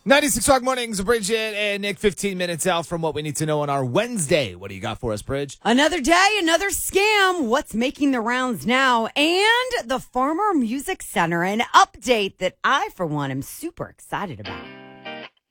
96 Rock Mornings, Bridget and Nick, 15 minutes out from what we need to know on our Wednesday. What do you got for us, Bridge? Another day, another scam. What's making the rounds now? And the Farmer Music Center, an update that I, for one, am super excited about.